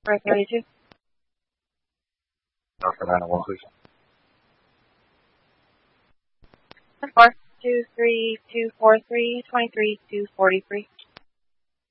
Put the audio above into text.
432. North Carolina 1, please. 4, 2, 3, 2, 4, 3, 23, 2, 43.